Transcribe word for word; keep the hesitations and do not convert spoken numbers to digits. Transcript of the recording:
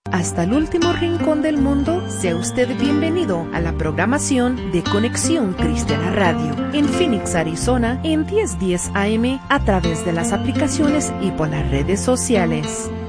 Hasta el último rincón del mundo, sea usted bienvenido a la programación de Conexión Cristiana Radio en Phoenix, Arizona, en diez diez A M a través de las aplicaciones y por las redes sociales.